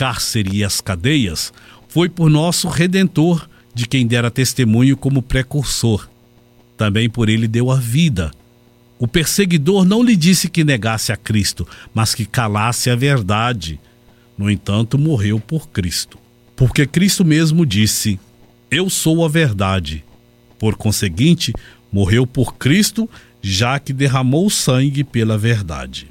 cárcere e as cadeias, foi por nosso Redentor, de quem dera testemunho como precursor. Também por ele deu a vida. O perseguidor não lhe disse que negasse a Cristo, mas que calasse a verdade. No entanto, morreu por Cristo. Porque Cristo mesmo disse: eu sou a verdade. Por conseguinte, morreu por Cristo, já que derramou sangue pela verdade.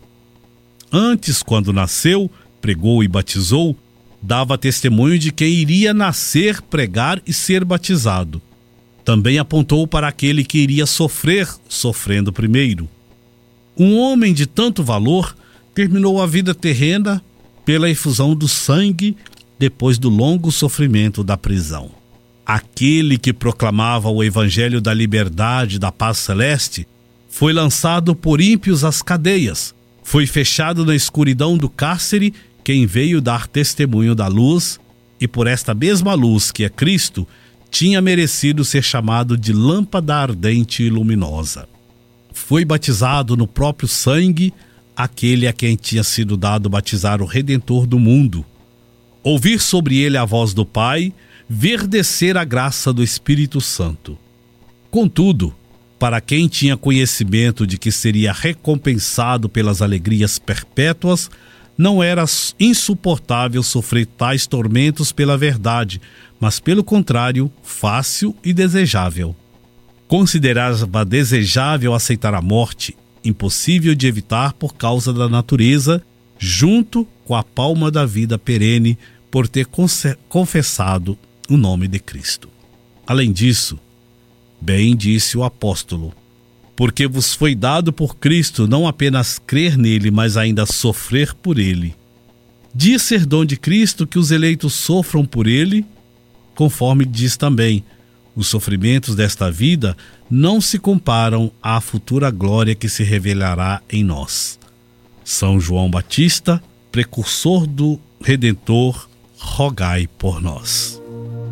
Antes, quando nasceu, pregou e batizou, dava testemunho de quem iria nascer, pregar e ser batizado. Também apontou para aquele que iria sofrer, sofrendo primeiro. Um homem de tanto valor terminou a vida terrena pela efusão do sangue depois do longo sofrimento da prisão. Aquele que proclamava o evangelho da liberdade e da paz celeste foi lançado por ímpios às cadeias, foi fechado na escuridão do cárcere quem veio dar testemunho da luz, e por esta mesma luz que é Cristo, tinha merecido ser chamado de lâmpada ardente e luminosa. Foi batizado no próprio sangue aquele a quem tinha sido dado batizar o Redentor do mundo. Ouvir sobre ele a voz do Pai, ver descer a graça do Espírito Santo. Contudo, para quem tinha conhecimento de que seria recompensado pelas alegrias perpétuas, não era insuportável sofrer tais tormentos pela verdade, mas pelo contrário, fácil e desejável. Considerava desejável aceitar a morte, impossível de evitar por causa da natureza, junto com a palma da vida perene, por ter confessado o nome de Cristo. Além disso, bem disse o apóstolo: porque vos foi dado por Cristo não apenas crer nele, mas ainda sofrer por ele. Diz ser dom de Cristo que os eleitos sofram por ele, conforme diz também: os sofrimentos desta vida não se comparam à futura glória que se revelará em nós. São João Batista, precursor do Redentor, rogai por nós.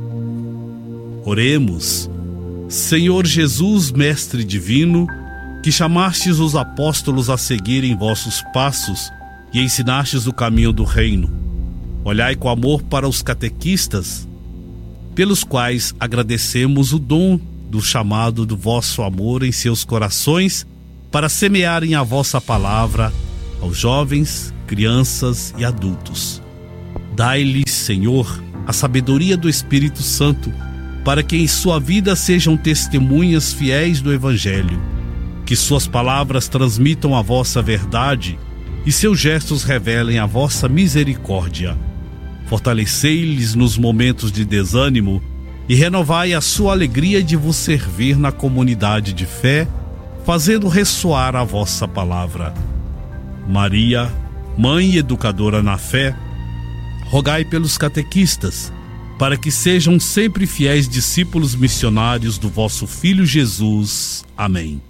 Oremos. Senhor Jesus, Mestre Divino, que chamastes os apóstolos a seguirem vossos passos e ensinastes o caminho do reino, olhai com amor para os catequistas, pelos quais agradecemos o dom do chamado do vosso amor em seus corações para semearem a vossa palavra aos jovens, crianças e adultos. Dai-lhes, Senhor, a sabedoria do Espírito Santo, para que em sua vida sejam testemunhas fiéis do Evangelho, que suas palavras transmitam a vossa verdade e seus gestos revelem a vossa misericórdia. Fortalecei-lhes nos momentos de desânimo e renovai a sua alegria de vos servir na comunidade de fé, fazendo ressoar a vossa palavra. Maria, Mãe e Educadora na fé, rogai pelos catequistas, para que sejam sempre fiéis discípulos missionários do vosso Filho Jesus. Amém.